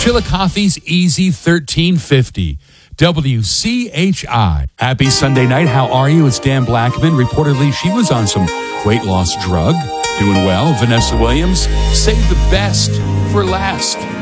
Chillicothe's Easy 1350. WCHI. Happy Sunday night. How are you? It's Dan Blackman. Reportedly, she was on some weight loss drug. Doing well. Vanessa Williams. Save the best for last.